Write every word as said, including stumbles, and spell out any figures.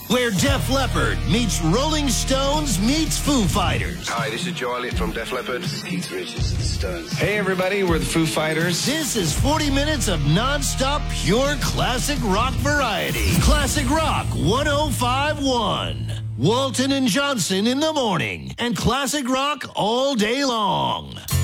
where Def Leppard meets Rolling Stones meets Foo Fighters. Hi, this is Joe Elliott from Def Leppard. This is Keith Richards of the Stones. Hey, everybody, we're the Foo Fighters. This is forty minutes of non-stop pure classic rock variety. Classic Rock one oh five point one. Walton and Johnson in the morning, and Classic Rock all day long.